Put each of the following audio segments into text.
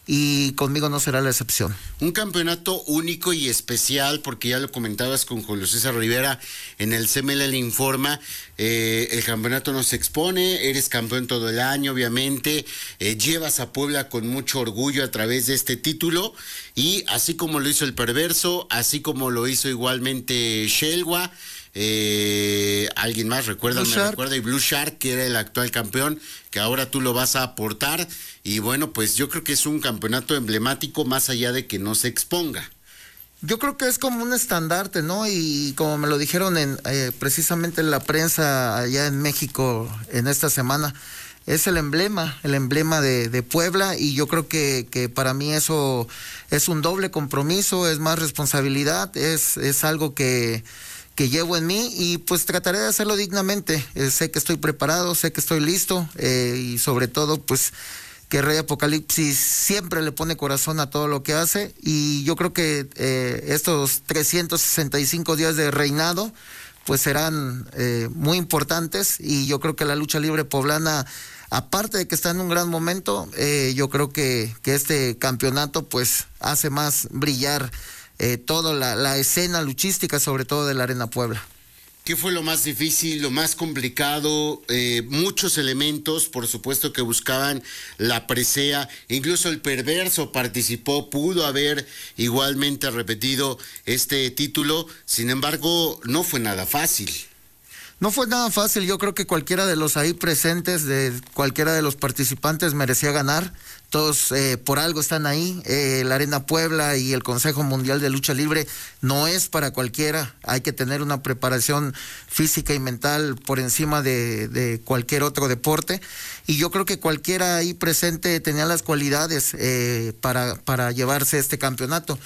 y conmigo no será la excepción. Un campeonato único y especial, porque ya lo comentabas con Julio César Rivera en el CML Le Informa. El campeonato no se expone, eres campeón todo el año, obviamente, llevas a Puebla con mucho orgullo a través de este título, y así como lo hizo el Perverso, así como lo hizo igualmente Shelwa, alguien más, recuerda, y Blue Shark, que era el actual campeón, que ahora tú lo vas a aportar, y bueno, pues yo creo que es un campeonato emblemático más allá de que no se exponga. Yo creo que es como un estandarte, ¿no? Y como me lo dijeron precisamente en la prensa allá en México en esta semana, es el emblema de Puebla, y yo creo que para mí eso es un doble compromiso, es más responsabilidad, es algo que llevo en mí, y pues trataré de hacerlo dignamente. Sé que estoy preparado, sé que estoy listo, y sobre todo pues que Rey Apocalipsis siempre le pone corazón a todo lo que hace, y yo creo que estos 365 días de reinado pues serán muy importantes, y yo creo que la lucha libre poblana, aparte de que está en un gran momento, yo creo que este campeonato pues hace más brillar toda la escena luchística, sobre todo de la Arena Puebla. ¿Qué fue lo más difícil, lo más complicado? Muchos elementos, por supuesto, que buscaban la presea. Incluso el Perverso participó, pudo haber igualmente repetido este título. Sin embargo, no fue nada fácil. No fue nada fácil. Yo creo que cualquiera de los ahí presentes, de cualquiera de los participantes, merecía ganar. Todos por algo están ahí. La Arena Puebla y el Consejo Mundial de Lucha Libre no es para cualquiera. Hay que tener una preparación física y mental por encima de cualquier otro deporte. Y yo creo que cualquiera ahí presente tenía las cualidades para llevarse este campeonato.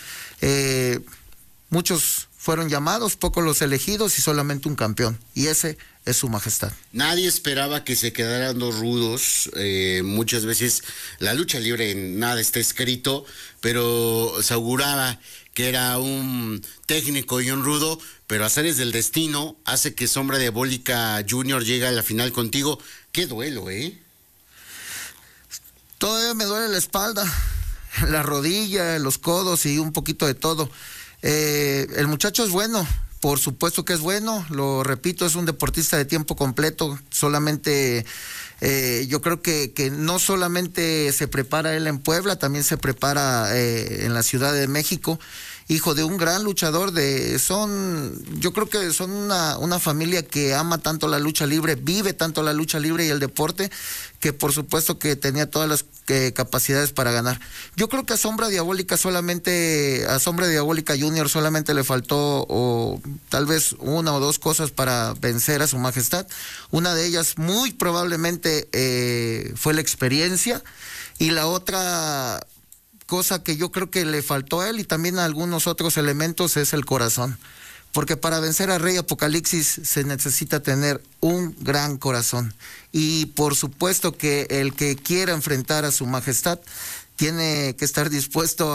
Muchos fueron llamados, pocos los elegidos, y solamente un campeón, y ese es Su Majestad. Nadie esperaba que se quedaran dos rudos. Muchas veces la lucha libre en nada está escrito, pero se auguraba que era un técnico y un rudo, pero azares del destino hace que Sombra Diabólica Junior llegue a la final contigo. ¡Qué duelo, Todavía me duele la espalda, la rodilla, los codos y un poquito de todo. El muchacho es bueno, por supuesto que es bueno, lo repito, es un deportista de tiempo completo. Solamente yo creo que no solamente se prepara él en Puebla, también se prepara en la Ciudad de México, hijo de un gran luchador. Yo creo que son una familia que ama tanto la lucha libre, vive tanto la lucha libre y el deporte, que por supuesto que tenía todas las capacidades para ganar. Yo creo que a Sombra Diabólica Junior solamente le faltó, o tal vez una o dos cosas para vencer a Su Majestad. Una de ellas muy probablemente fue la experiencia, y la otra cosa que yo creo que le faltó a él y también a algunos otros elementos es el corazón. Porque para vencer a Rey Apocalipsis se necesita tener un gran corazón. Y por supuesto que el que quiera enfrentar a Su Majestad tiene que estar dispuesto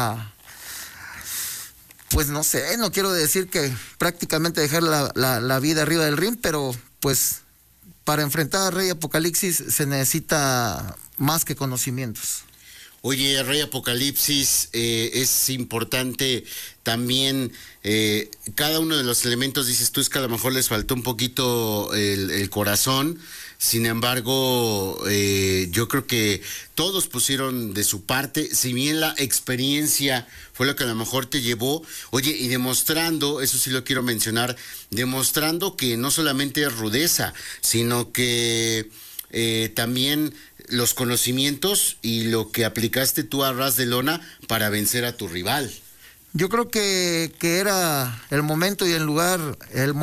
pues no sé, no quiero decir que prácticamente dejar la vida arriba del ring, pero pues para enfrentar a Rey Apocalipsis se necesita más que conocimientos. Oye, Rey Apocalipsis, es importante también cada uno de los elementos. Dices tú, es que a lo mejor les faltó un poquito el corazón. Sin embargo, yo creo que todos pusieron de su parte, si bien la experiencia fue lo que a lo mejor te llevó. Oye, y demostrando, eso sí lo quiero mencionar, demostrando que no solamente es rudeza, sino que también los conocimientos y lo que aplicaste tú a ras de lona para vencer a tu rival. Yo creo que era el momento y el lugar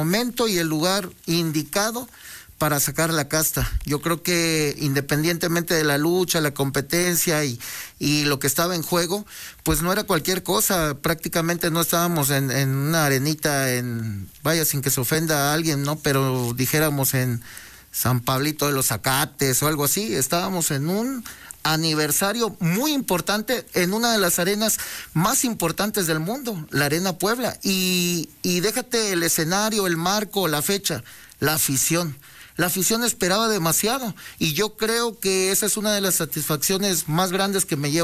indicado para sacar la casta. Yo creo que independientemente de la lucha, la competencia y lo que estaba en juego, pues no era cualquier cosa. Prácticamente no estábamos en una arenita, sin que se ofenda a alguien, ¿no? Pero dijéramos en San Pablito de los Zacates o algo así. Estábamos en un aniversario muy importante en una de las arenas más importantes del mundo, la Arena Puebla. Y déjate el escenario, el marco, la fecha, la afición. La afición esperaba demasiado, y yo creo que esa es una de las satisfacciones más grandes que me llevo